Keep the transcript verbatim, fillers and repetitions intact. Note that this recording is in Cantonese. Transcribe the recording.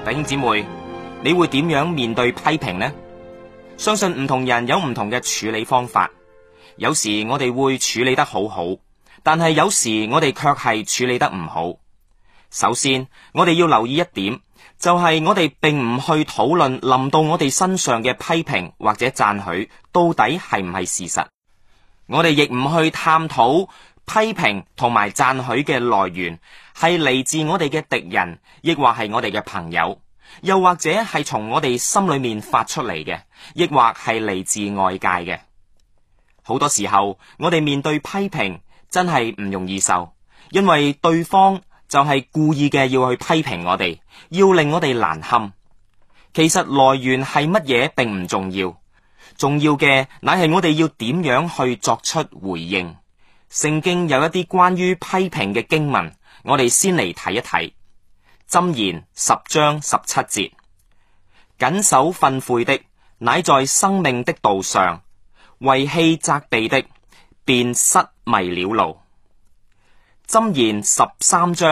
弟兄姊妹，你會點樣面對批評呢？相信唔同人有唔同嘅處理方法，有時我哋會處理得好好，但係有時我哋卻係處理得唔好。首先，我哋要留意一點，就係我哋並唔去討論臨到我哋身上嘅批評或者讚許到底係唔係事實，我哋亦唔去探討批評同埋讚許嘅來源係嚟自我哋嘅敵人，亦或係我哋嘅朋友，又或者係從我哋心裏面發出嚟嘅，亦或係嚟自外界嘅。好多時候我哋面對批評真係唔容易受，因為對方就係故意嘅要去批評我哋，要令我哋難堪。其實來源係乜嘢並唔重要，重要嘅乃係我哋要點樣去作出回應。聖經有一啲關於批評嘅經文，我哋先嚟睇一睇。箴言十章十七節，謹守訓誨的，乃在生命的道上，遺棄責備的，便失迷了路。箴言十三章